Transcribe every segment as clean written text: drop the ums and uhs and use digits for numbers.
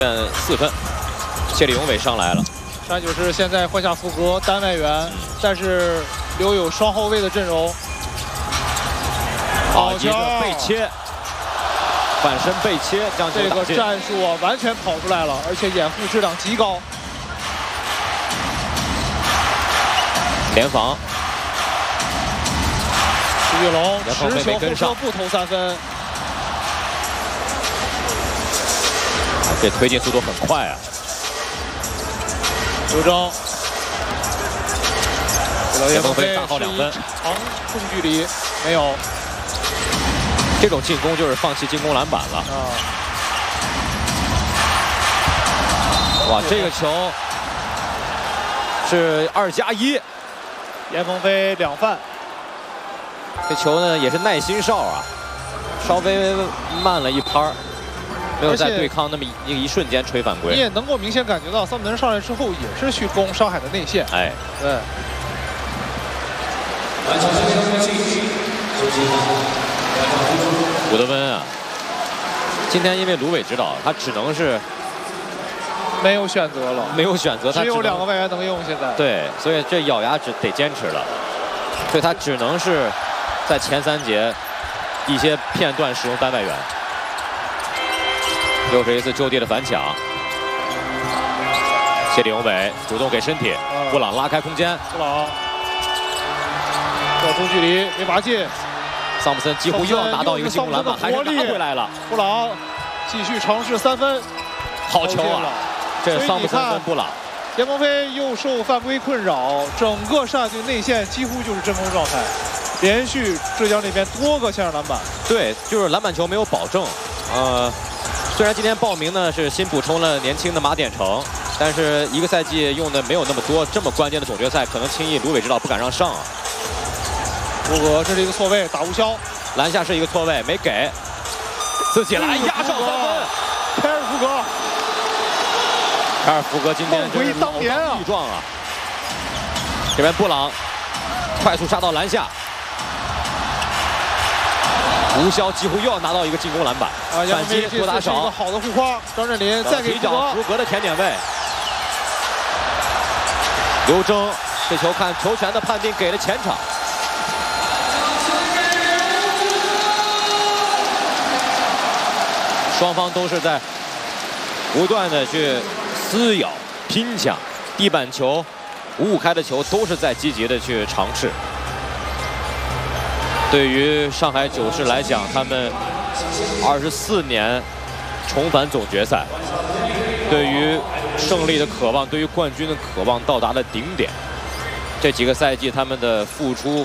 4分，谢立永伟上来了。 上海九是现在换下福格单外援，但是留有双后卫的阵容。 好，一个背切，反身背切将球打进。 这个战术啊，完全跑出来了，而且掩护质量极高。 联防， 朱玉龙持球后撤不投3分。 这推进速度很快啊！ 刘铮， 叶鹏飞大号2分， 长中距离没有。 这种进攻就是放弃进攻篮板了。哇，这个球是2+1， 叶鹏飞2犯。 这球呢也是耐心哨啊，稍微慢了一拍。 没有在对抗那么一瞬间吹犯规， 你也能够明显感觉到桑普森上来之后也是去攻上海的内线。 哎， 对。 古德温啊，今天因为卢伟指导，他只能是没有选择了， 没有选择，他只有2个外援能用现在。 对，所以这咬牙得坚持了，所以他只能是在前3节一些片段使用单外援。 又是一次就地的反抢，谢立永伟主动给身体，布朗拉开空间， 布朗要中距离没拔进， 桑普森几乎又要拿到一个进攻篮板，还是拿回来了。 布朗继续尝试3分， 好球啊！这是桑普森跟布朗。 叶鹏飞又受犯规困扰，整个上海队内线几乎就是真空状态，连续浙江那边多个线上篮板。对， 就是篮板球没有保证，虽然今天报名呢是新补充了年轻的马典成，但是一个赛季用的没有那么多，这么关键的总决赛，可能轻易卢伟指导不敢让上啊。 福格这是一个错位，打无效， 篮下是一个错位，没给，自己来压上3分。 凯尔福格， 凯尔福格今天梦回当年啊， 力壮啊！这边布朗快速杀到篮下。 吴骁几乎又要拿到一个进攻篮板，反击多打少， 一个好的护框。张镇麟再给福格的甜点位。刘铮这球看球权的判定给了前场，双方都是在不断的去撕咬、拼抢，地板球、5-5开的球都是在积极的去尝试。 对于上海九市来讲，他们24年重返总决赛，对于胜利的渴望，对于冠军的渴望到达了顶点。这几个赛季他们的付出，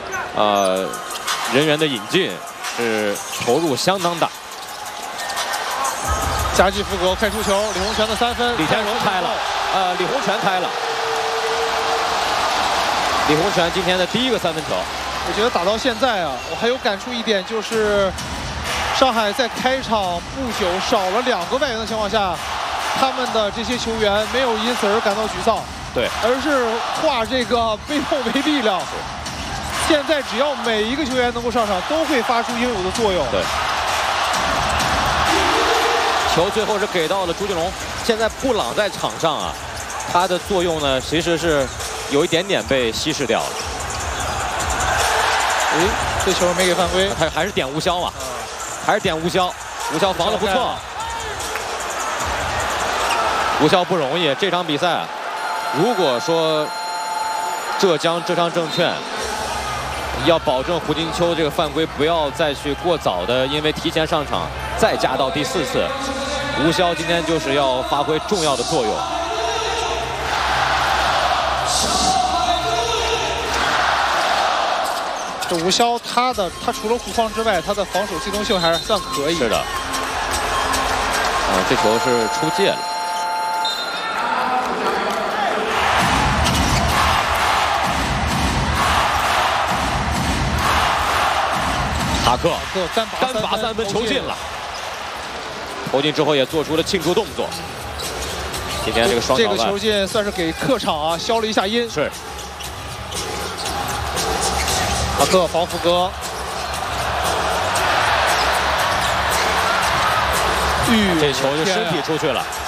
人员的引进是投入相当大。 夹击福格开出球，李洪权的3分， 李天荣开了，李洪权开了。李洪权今天的第1个3分球。 我觉得打到现在啊，我还有感触一点，就是上海在开场不久少了2个外援的情况下，他们的这些球员没有因此而感到沮丧， 对，而是化这个被动为力量。现在只要每一个球员能够上场，都会发出应有的作用。 对，球最后是给到了朱俊龙。现在布朗在场上啊，他的作用呢，其实是有一点点被稀释掉了。 哎，这球没给犯规， 他还是点吴骁嘛，还是点吴骁，吴骁防得不错。吴骁不容易，这场比赛，如果说浙江浙商证券要保证胡金秋这个犯规不要再去过早的，因为提前上场再加到第4次，吴骁今天就是要发挥重要的作用。 这吴骁他除了护框之外，他的防守机动性还是算可以。 是的。这球是出界了。塔克单罚3分球进了，投进之后也做出了庆祝动作。今天这个双这个球进算是给客场啊消了一下音。 是。 塔克防福格， 这球就身体出去了。